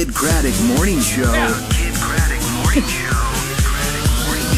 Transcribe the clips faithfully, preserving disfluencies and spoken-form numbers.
Kid Craddock Morning Show. Yeah. Kid Craddock Morning Show. Morning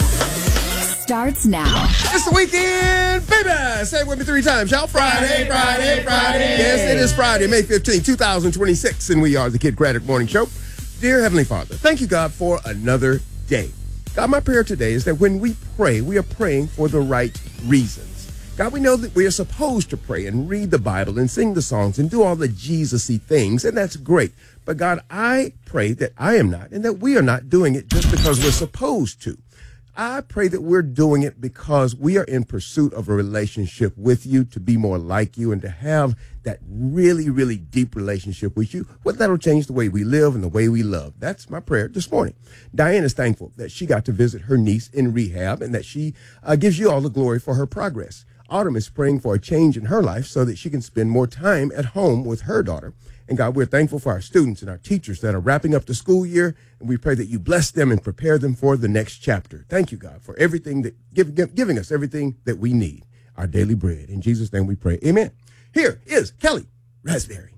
Show. Starts now. It's the weekend, baby! Say it with me three times, y'all. Friday, Friday, Friday. Yes, it is Friday, May fifteenth, twenty twenty-six, and we are the Kid Craddock Morning Show. Dear Heavenly Father, thank you, God, for another day. God, my prayer today is that when we pray, we are praying for the right reasons. God, we know that we are supposed to pray and read the Bible and sing the songs and do all the Jesus-y things, and that's great. But God, I pray that I am not and that we are not doing it just because we're supposed to. I pray that we're doing it because we are in pursuit of a relationship with you, to be more like you and to have that really, really deep relationship with you. Well, that'll change the way we live and the way we love. That's my prayer this morning. Diane is thankful that she got to visit her niece in rehab and that she uh, gives you all the glory for her progress. Autumn is praying for a change in her life so that she can spend more time at home with her daughter. And God, we're thankful for our students and our teachers that are wrapping up the school year. And we pray that you bless them and prepare them for the next chapter. Thank you, God, for everything that give, give, giving us everything that we need, our daily bread. In Jesus' name we pray. Amen. Here is Kelly Raspberry.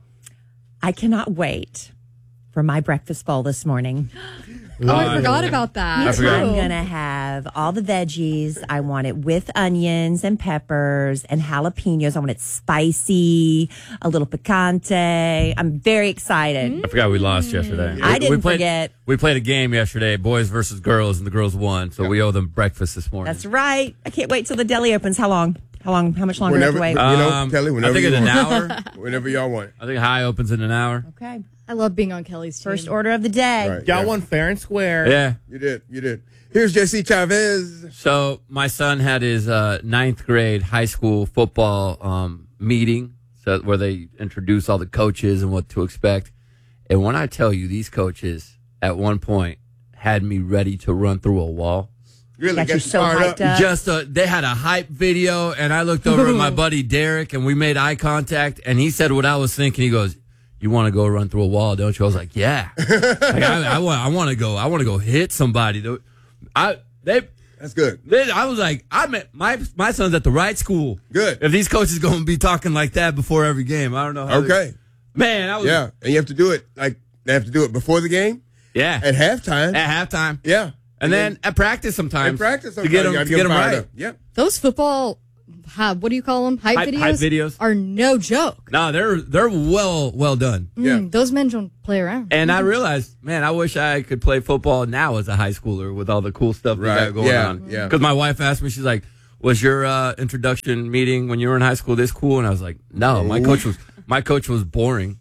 I cannot wait for my breakfast bowl this morning. Oh, I forgot about that. Me too. I'm going to have all the veggies. I want it with onions and peppers and jalapenos. I want it spicy, a little picante. I'm very excited. Mm. I forgot we lost yesterday. I we, didn't we played, forget. We played a game yesterday, boys versus girls, and the girls won. So we owe them breakfast this morning. That's right. I can't wait till the deli opens. How long? How long? How much longer do I have to Whenever, wait? you know, Um, Kelly, whenever I think you in an want. hour. Whenever y'all want. I think high opens in an hour. Okay. I love being on Kelly's team. First order of the day. Right, Y'all yeah. won fair and square. Yeah. You did. You did. Here's J C Chavez. So my son had his uh, ninth grade high school football um, meeting, so where they introduce all the coaches and what to expect. And when I tell you, these coaches at one point had me ready to run through a wall. Really Got you so fired hyped up. Just uh, they had a hype video, and I looked over at my buddy Derek, and we made eye contact, and he said what I was thinking. He goes, "You want to go run through a wall, don't you?" I was like, "Yeah, like, I, I want, I want to go, I want to go hit somebody." I they, That's good. they, I was like, I mean, my my son's at the right school. Good. If these coaches going to be talking like that before every game, I don't know. How Okay. they, man, I was Yeah, and you have to do it like they have to do it before the game, yeah at halftime. at halftime, yeah, and then at practice sometimes. in practice to get them you to gotta get them fired right. up. Yeah. Those football, uh, what do you call them? Hype, Hype- videos? hype videos. Are no joke. No, they're they're well well done. Mm, Yeah. Those men don't play around. And I realized, man, I wish I could play football now as a high schooler with all the cool stuff they Right. got going Yeah, on. yeah. Because my wife asked me, she's like, "Was your uh, introduction meeting when you were in high school this cool?" And I was like, "No, my coach was my coach was boring."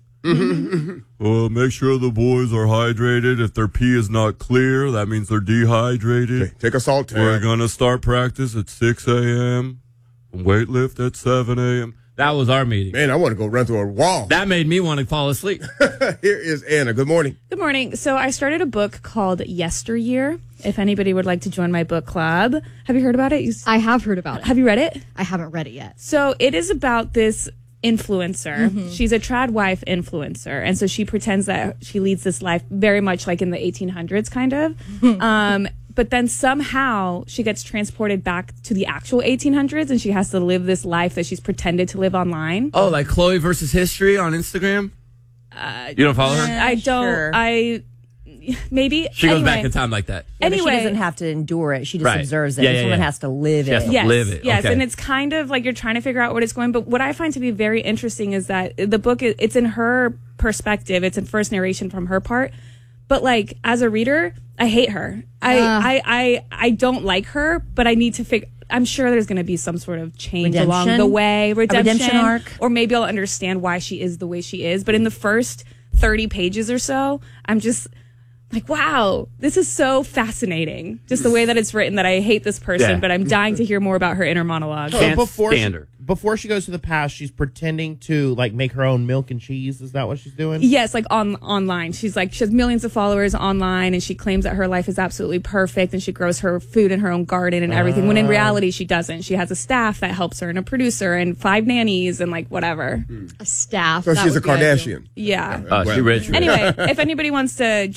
Well, make sure the boys are hydrated. If their pee is not clear, that means they're dehydrated. Okay, take a salt We're tag. gonna start practice at six a.m. Weight lift at seven a.m. That was our meeting. Man, I want to go run through a wall. That made me want to fall asleep. Here is Anna. Good morning. Good morning. So I started a book called Yesteryear. If anybody would like to join my book club, have you heard about it? You, I have heard about it. have you read it? I haven't read it yet. So it is about this influencer. She's a trad wife influencer, and so she pretends that she leads this life very much like in the eighteen hundreds, kind of. um, but then somehow she gets transported back to the actual eighteen hundreds, and she has to live this life that she's pretended to live online. Oh, like Chloe versus History on Instagram? Uh, you don't follow her? I don't. sure. I maybe She goes anyway. back in time like that. Yeah, but Anyway. she doesn't have to endure it. She just Right. observes it. Yeah, this yeah, woman yeah. has to live She has it. to Yes, live it. yes, Okay. and it's kind of like you're trying to figure out what it's going. But what I find to be very interesting is that the book is- it's in her perspective. It's in first narration from her part. But like as a reader, I hate her. I Ah. I, I I don't like her. But I need to figure. I'm sure there's going to be some sort of change Redemption? along the way, redemption, redemption arc? or maybe I'll understand why she is the way she is. But in the first thirty pages or so, I'm just. Like, wow, this is so fascinating. Just the way that it's written that I hate this person, Yeah. but I'm dying to hear more about her inner monologue. So Can't before stand she, her. before she goes to the past, she's pretending to like make her own milk and cheese. Is that what she's doing? Yes, like on online. She's like, she has millions of followers online and she claims that her life is absolutely perfect and she grows her food in her own garden and everything. When in reality, she doesn't. She has a staff that helps her and a producer and five nannies and like whatever. A staff. So that she's a would be ideal. Kardashian. Yeah. Oh, she rich. Anyway, if anybody wants to join my book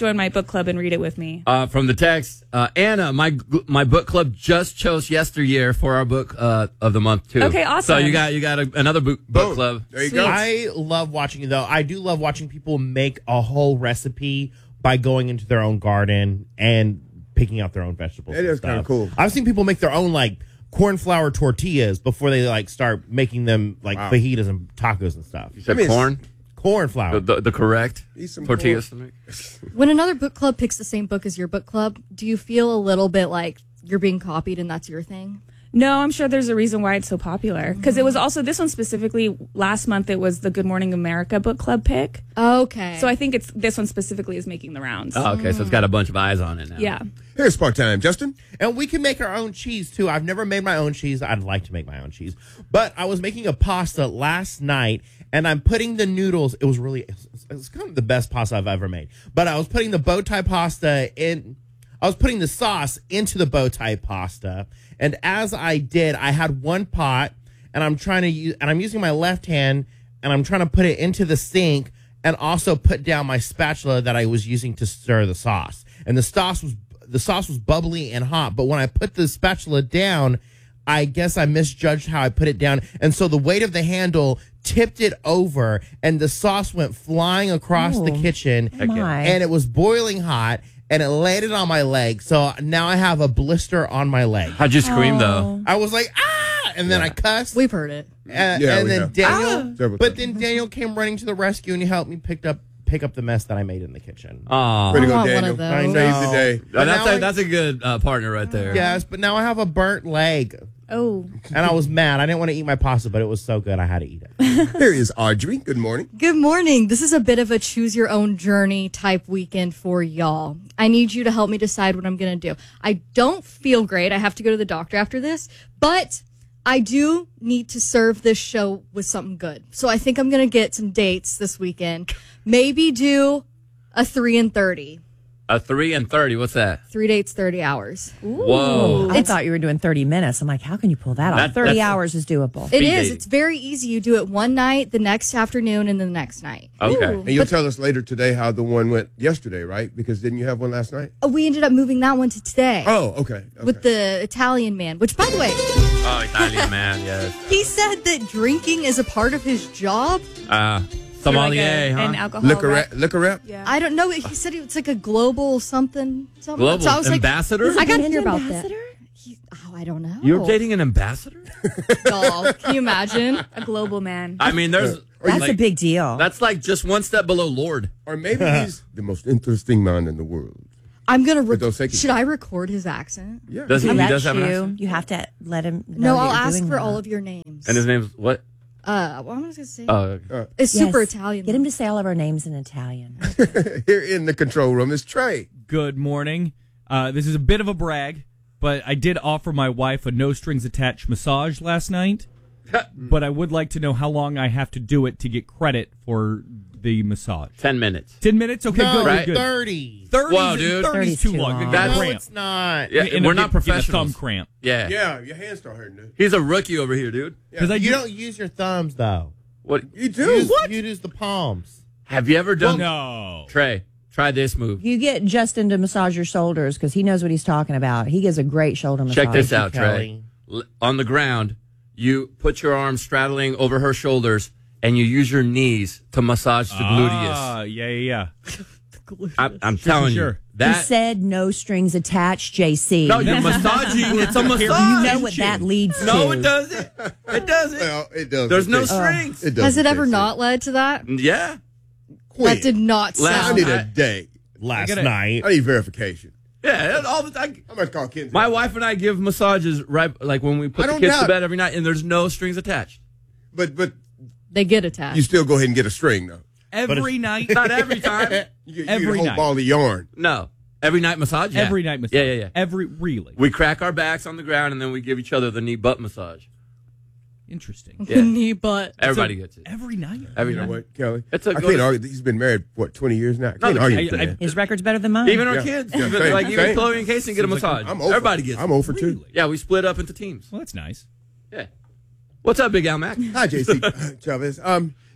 club and read it with me. Uh, from the text, uh, Anna, my my book club just chose Yesteryear for our book uh, of the month too. Okay, So awesome. you got you got a, another book, book Boom. club. There you Sweet. go. I love watching it though. I do love watching people make a whole recipe by going into their own garden and picking out their own vegetables. It and is kinda stuff. cool. I've seen people make their own like corn flour tortillas before they like start making them like Wow. fajitas and tacos and stuff. You said I mean, corn, Corn flour. the, the, the correct Eat some tortillas. When another book club picks the same book as your book club, do you feel a little bit like you're being copied and that's your thing? No, I'm sure there's a reason why it's so popular. Because it was also, this one specifically, last month it was the Good Morning America book club pick. Okay. So I think it's this one specifically is making the rounds. Oh, okay, so it's got a bunch of eyes on it now. Yeah. Here's Spark Time, Justin. And we can make our own cheese too. I've never made my own cheese. I'd like to make my own cheese. But I was making a pasta last night and I'm putting the noodles. It was really, it was kind of the best pasta I've ever made. But I was putting the bow tie pasta in, I was putting the sauce into the bow tie pasta. And as I did, I had one pot and I'm trying to use, and I'm using my left hand and I'm trying to put it into the sink and also put down my spatula that I was using to stir the sauce. And the sauce was, the sauce was bubbly and hot. But when I put the spatula down, I guess I misjudged how I put it down. And so the weight of the handle tipped it over and the sauce went flying across the Oh, kitchen. my. And it was boiling hot and it landed on my leg. So now I have a blister on my leg. How'd you scream though? I was like, ah! And then I cussed. We've heard it. And, Yeah, and we then have. Daniel, Several but times. then Daniel came running to the rescue and he helped me pick up pick up the mess that I made in the kitchen. Oh, Way to I go, want one Daniel. of those. I Saved know. the day. But that's now a, I- that's a good uh, partner right there. Yes, but now I have a burnt leg. Oh. And I was mad. I didn't want to eat my pasta, but it was so good I had to eat it. Here is Audrey. Good morning. Good morning. This is a bit of a choose your own journey type weekend for y'all. I need you to help me decide what I'm going to do. I don't feel great. I have to go to the doctor after this, but I do need to serve this show with something good. So I think I'm going to get some dates this weekend. Maybe do a three and thirty. A three and thirty. What's that? Three dates, thirty hours. Whoa. I thought you were doing thirty minutes. I'm like, how can you pull that off? That- thirty that's- hours is doable. It Speed is. dating. It's very easy. You do it one night, the next afternoon, and then the next night. Okay. And you'll tell us later today how the one went yesterday, right? Because didn't you have one last night? Oh, we ended up moving that one to today. Oh, okay. okay. With the Italian man, which, by the way, Oh, Italian man. Yes. he said that drinking is a part of his job. Uh, You're like sommelier, a- huh? an alcohol liquor rep. rep. Liquor rep. Yeah. I don't know. He said it's like a global something. something. Global So I was like, ambassador? I got to Brand hear about ambassador? that. He, oh, I don't know. You're dating an ambassador? Doll. Can you imagine? A global man. I mean, there's That's like, a big deal. That's like just one step below Lord. Or maybe he's the most interesting man in the world. I'm gonna. But don't Rec- say it. should I record his accent? Yeah. Does he? he He lets does have an you. accent. You have to let him know. No, that I'll you're ask doing for that. all of your names. And his name's what? uh, what am I gonna say? Oh, okay. it's Yes. super Italian. Get him to say all of our names in Italian. Here in the control room is Trey. Good morning. Uh, this is a bit of a brag, but I did offer my wife a no strings attached massage last night. But I would like to know how long I have to do it to get credit for the massage. Ten minutes. Ten minutes? Okay, no, good, right. good, good. thirty. thirty. Whoa, dude. thirty's too too long. long. Get That's- No, cramp. it's not. Yeah, You end we're up not get- get a professionals. thumb cramp. Yeah. Yeah, your hands start hurting, dude. He's a rookie over here, dude. Because I You do- don't use your thumbs though. What? You do. Use, You use the palms. Have you ever done? No. Trey, try this move. You get Justin to massage your shoulders because he knows what he's talking about. He gives a great shoulder massage. Check this out, Trey. Kelly. L- On the ground, you put your arms straddling over her shoulders, and you use your knees to massage the gluteus. Ah, yeah, yeah, yeah. I'm, I'm Sure, telling sure. you He that. said no strings attached, J C. No, you're massaging. It's a massage. you know what that leads to. No, it doesn't. It doesn't. Well, it does. There's no It strings. does. Has it ever Jason. not led to that? Yeah. Quit. That did not Last I sound. need a day. Last gotta- night. I need verification. Yeah. All the time. I'm gonna call Kenzie. My wife and I give massages right, like when we put I the don't kids to doubt- bed every night, and there's no strings attached. But but They get attached. you still go ahead and get a string though. Every night. Not every time. You get, you Every get a whole night. ball of yarn. No. Every night massage. Yeah. Every night massage. Yeah, yeah, yeah. Every, really. We crack our backs on the ground, and then we give each other the knee butt massage. Interesting. Yeah. Knee butt. Everybody gets it. Every night. Every You know night. what, Kelly? It's a I go can't to- argue. He's been married what twenty years now. I No, can't the- argue I- with I- that. His record's better than mine. Even our Yeah. kids. Yeah, even, same, like even same. Chloe and Casey get a Seems like massage. I'm over. Everybody gets I'm it. over two. Really? Yeah, we split up into teams. Well, that's nice. Yeah. What's up, Big Al Mac? Hi, J C Chavez. Um,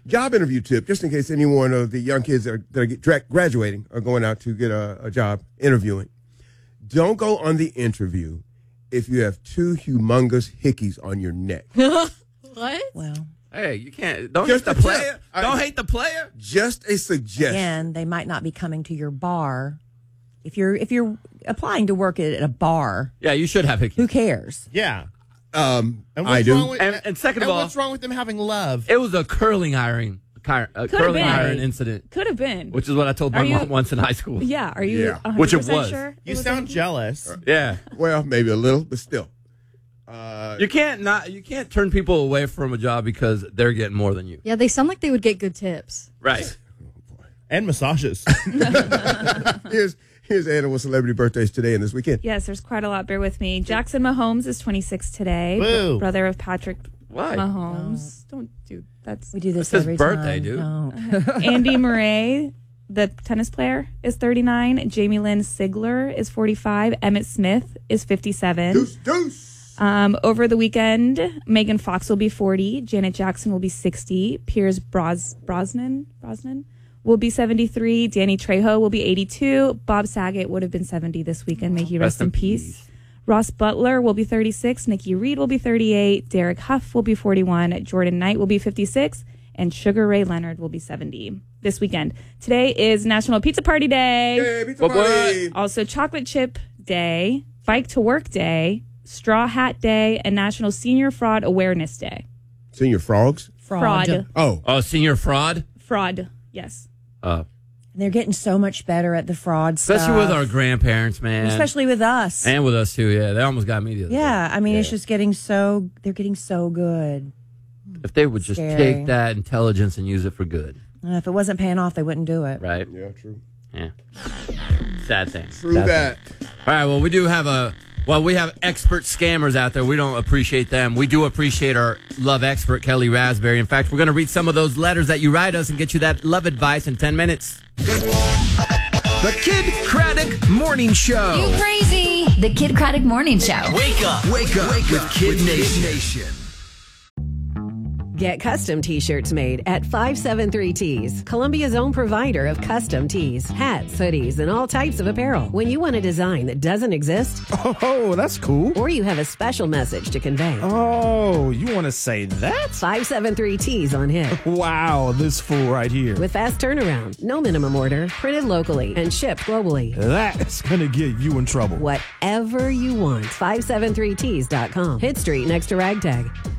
Job interview tip, just in case any one of the young kids that are, that are get, dra- graduating are going out to get a, a job interviewing. Don't go on the interview if you have two humongous hickeys on your neck. What? Well, Hey, you can't. Don't Just hate the a tip. player. I- Don't hate the player. Just a suggestion. again, they might not be coming to your bar. If you're if you're applying to work at a bar, Yeah, you should have who hickeys. cares? Yeah. Um, And I what's do. wrong with, And- and second of all- what's wrong with them having love? It was a curling iron, a curling been. iron incident, Could have been. which is what I told my Are you- mom once in high school. Yeah. Are you Yeah. one hundred percent Which it was. sure? You it was sound anything? jealous. Yeah. Well, maybe a little, but still. Uh, You can't not. You can't turn people away from a job because they're getting more than you. Yeah, they sound like they would get good tips. Right. And massages. here's here's Anna with celebrity birthdays today and this weekend. Yes, there's quite a lot. Bear with me. Jackson Mahomes is twenty-six today. Boo. Brother of Patrick Why? Mahomes. Don't do that's We do this It's his every birthday, time. dude. Don't. Andy Murray, the tennis player, is thirty-nine. Jamie Lynn Sigler is forty-five. Emmett Smith is fifty-seven. Deuce, deuce. Um, over the weekend, Megan Fox will be forty. Janet Jackson will be sixty. Piers Bros- Brosnan Brosnan will be seventy-three. Danny Trejo will be eighty-two. Bob Saget would have been seventy this weekend. May he rest, in peace. Ross Butler will be thirty-six. Nikki Reed will be thirty-eight. Derek Huff will be forty-one. Jordan Knight will be fifty-six. And Sugar Ray Leonard will be seventy this weekend. Today is National Pizza Party Day. Hey, pizza What, what? party. Also, Chocolate Chip Day, Bike to Work Day, Straw Hat Day, and National Senior Fraud Awareness Day. Senior frogs. Fraud. Fraud. Oh, Oh, senior fraud. Fraud. Yes. Uh, They're getting so much better at the fraud stuff. especially with our grandparents, man. especially with us. and with us too. Yeah, they almost got me the other yeah, day. I mean, it's Yeah. just getting so they're getting so good. If they would just Scary. take that intelligence and use it for good, Uh, if it wasn't paying off, they wouldn't do it. right? yeah, true. Yeah. Sad thing. True Sad that. thing. All right. Well, we do have a. Well, we have expert scammers out there. We don't appreciate them. We do appreciate our love expert, Kelly Raspberry. In fact, we're going to read some of those letters that you write us and get you that love advice in ten minutes. The Kid Craddock Morning Show. You crazy. The Kid Craddock Morning Show. Wake up. Wake up with Kid Nation. Get custom t-shirts made at five seven three Tees, Columbia's own provider of custom tees, hats, hoodies, and all types of apparel. When you want a design that doesn't exist, Oh, that's cool. or you have a special message to convey, Oh, you want to say that? five seven three Tees on hit. Wow, this fool right here. With fast turnaround, no minimum order, printed locally, and shipped globally. That's going to get you in trouble. Whatever you want, five seven three tees dot com. Hit Street next to Ragtag.